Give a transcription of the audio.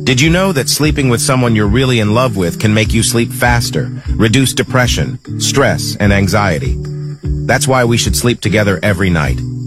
Did you know that sleeping with someone you're really in love with can make you sleep faster, reduce depression, stress, and anxiety? That's why we should sleep together every night.